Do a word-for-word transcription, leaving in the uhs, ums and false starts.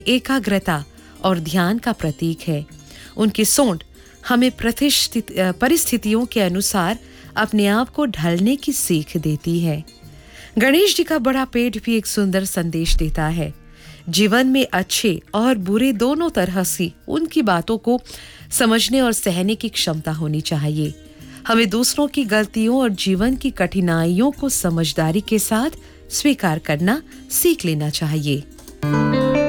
एकाग्रता और ध्यान का प्रतीक है। उनकी सोंठ हमें प्रतिष्ठित परिस्थितियों के अनुसार अपने आप को ढलने की सीख देती है। गणेश जी का बड़ा पेट भी एक सुंदर संदेश देता है। जीवन में अच्छे और बुरे दोनों तरह से उनकी बातों को समझने और सहने की क्षमता होनी चाहिए। हमें दूसरों की गलतियों और जीवन की कठिनाइयों को समझदारी के साथ स्वीकार करना सीख लेना चाहिए।